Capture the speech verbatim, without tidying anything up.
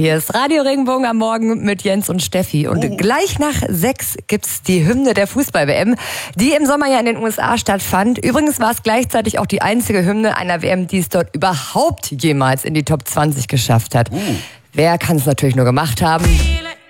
Hier ist Radio Regenbogen am Morgen mit Jens und Steffi. Und oh. gleich nach sechs gibt's die Hymne der Fußball-W M, die im Sommer ja in den U S A stattfand. Übrigens war es gleichzeitig auch die einzige Hymne einer W M, die es dort überhaupt jemals in die Top zwanzig geschafft hat. Oh. Wer kann es natürlich nur gemacht haben?